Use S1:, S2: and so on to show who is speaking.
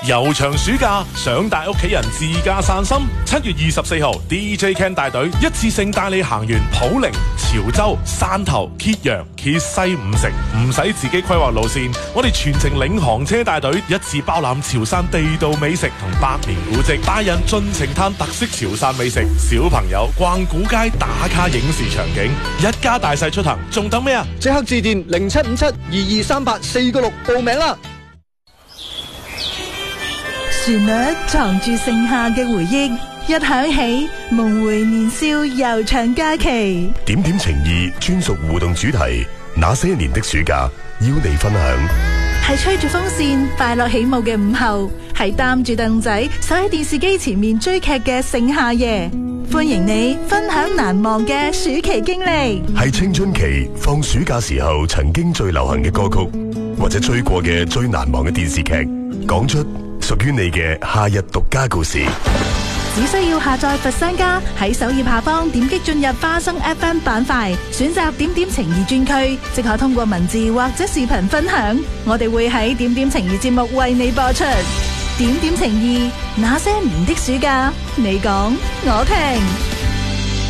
S1: 悠長暑假，想帶屋企人自駕散心。7月24號 DJ Ken 帶隊一次性帶你行完普寧、潮州、汕頭、揭陽、揭西5城，唔使自己規劃路線，我哋全程領航車帶隊，一次包攬潮汕地道美食同百年古蹟，大人盡情嘆特色潮汕美食，小朋友逛古街打卡影視場景，一家大細出行，仲等咩啊？
S2: 即刻致電0757223846報名啦！
S3: 旋律藏住盛夏嘅回憶，一響起，夢回年少悠長假期。
S4: 點點情意專屬互動主題，那些年的暑假要你分享。
S3: 係吹住風扇快樂起舞嘅午後，係擔住凳仔守喺電視機前面追劇嘅盛夏夜。歡迎你分享難忘嘅暑期經歷，
S4: 係青春期放暑假時候曾經最流行嘅歌曲，或者追過嘅最難忘嘅電視劇，講出屬於你嘅夏日獨家故事。
S3: 只需要下載佛山家，喺首頁下方點擊進入花生 FM 版塊，選擇點點情誼專區，即可通過文字或者視頻分享。我哋會喺點點情誼節目為你播出。點點情誼，那些年的暑假，你講我聽。